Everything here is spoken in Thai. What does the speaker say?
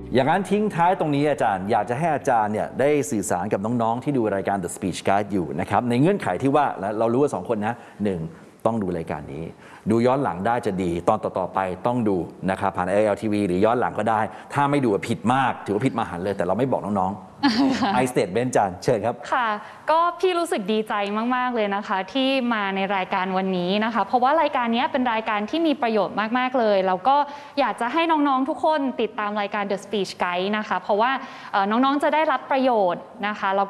อย่างนั้นทิ้งท้ายตรงนี้อาจารย์อยากจะให้อาจารย์เนี่ยได้สื่อสารกับน้องๆที่ดูรายการ The Speech Guide อยู่นะครับในเงื่อนไขที่ว่าเรารู้ว่า2คนนะ1ต้องดูรายการนี้ดูย้อนหลังได้จะดีตอนต่อๆไปต้องดูนะครับผ่าน ALTV หรือย้อนหลังก็ได้ถ้าไม่ดูผิดมากถือว่าผิดมหันต์เลยแต่เราไม่บอกน้องๆ I statement อาจารย์เชิญครับค่ะก็พี่รู้สึกดีใจมากๆเลยนะคะที่มาในรายการวันนี้นะคะเพราะว่ารายการนี้เป็นรายการที่มีประโยชน์มากๆเลยแล้วก็อยากจะให้น้องๆทุกคนติดตามรายการ The Speech Guide นะคะเพราะว่าน้องๆจะได้รับประโยชน์นะคะแล้ว